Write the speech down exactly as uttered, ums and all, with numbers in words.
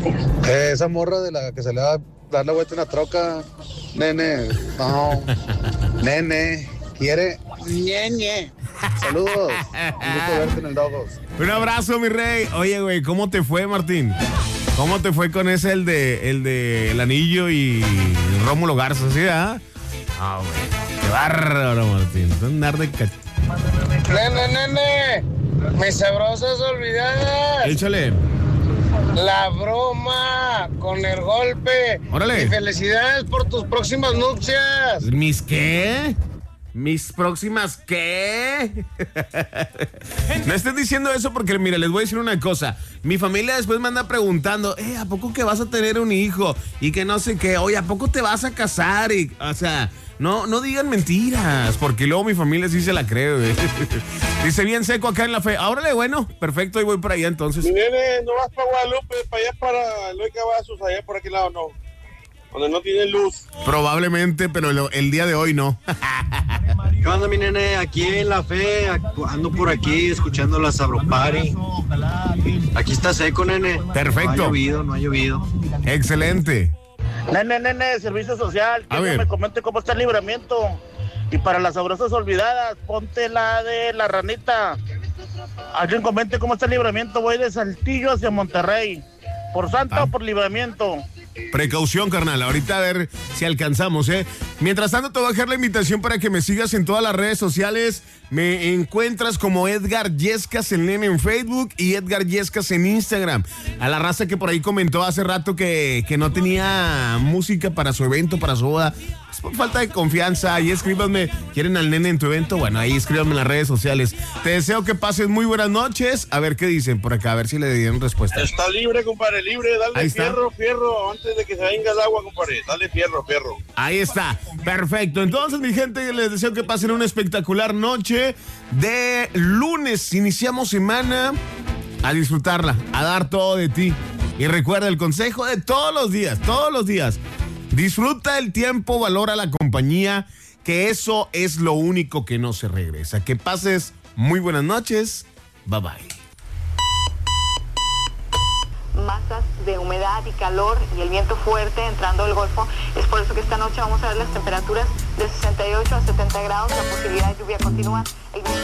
Eh, esa morra de la que se le va a dar la vuelta en la troca, nene, no, nene, quiere, ñeñe. Saludos, un gusto verte en el Dogos. Un abrazo, mi rey. Oye, güey, ¿cómo te fue, Martín? ¿Cómo te fue con ese, el de el de el anillo y el Rómulo Garza, sí, ah? Ah, güey, qué bárbaro, Martín. Andar de cach... Nene, nene, mis sabrosas olvidadas. Échale. La broma con el golpe. Órale. Y felicidades por tus próximas nupcias. ¿Mis qué? ¿Mis próximas qué? No estén diciendo eso porque, mira, les voy a decir una cosa. Mi familia después me anda preguntando, eh, ¿a poco que vas a tener un hijo? Y que no sé qué, oye, ¿a poco te vas a casar? Y, o sea, no, no digan mentiras, porque luego mi familia sí se la cree, güey. Dice bien seco acá en la fe. Órale, bueno, perfecto, ahí voy para allá entonces. Mi nene, no vas para Guadalupe, para allá para Luis Cavazos, allá por aquel lado no. Donde no tiene luz. Probablemente, pero el, el día de hoy no. ¿Qué onda, mi nene? Aquí en la fe, ando por aquí escuchando la Sabropari. Aquí está seco, nene. Perfecto. No ha llovido, no ha llovido. Excelente. Nene, nene, servicio social. A Que ver. me comente cómo está el libramiento. Y para las sabrosas olvidadas, ponte la de la ranita. Alguien comente cómo está el libramiento. Voy de Saltillo hacia Monterrey. ¿Por Santa Ah. o por libramiento? Precaución, carnal. Ahorita a ver si alcanzamos, ¿eh? Mientras tanto, te voy a dejar la invitación para que me sigas en todas las redes sociales. Me encuentras como Edgar Yescas, el nene, en Facebook y Edgar Yescas en Instagram. A la raza que por ahí comentó hace rato que, que no tenía música para su evento, para su boda. Es por falta de confianza. Ahí escríbanme. ¿Quieren al nene en tu evento? Bueno, ahí escríbanme en las redes sociales. Te deseo que pases muy buenas noches. A ver qué dicen por acá, a ver si le dieron respuesta. Está libre, compadre, libre. Ahí Dale está. fierro, fierro, antes de que se venga el agua, compadre. Dale fierro, fierro. Ahí está, perfecto. Entonces, mi gente, les deseo que pasen una espectacular noche de lunes. Iniciamos semana a disfrutarla, a dar todo de ti. Y recuerda el consejo de todos los días, todos los días. Disfruta el tiempo, valora la compañía, que eso es lo único que no se regresa. Que pases muy buenas noches. Bye bye. Masas de humedad y calor y el viento fuerte entrando del Golfo. Es por eso que esta noche vamos a ver las temperaturas de sesenta y ocho a setenta grados. La posibilidad de lluvia continúa. El viento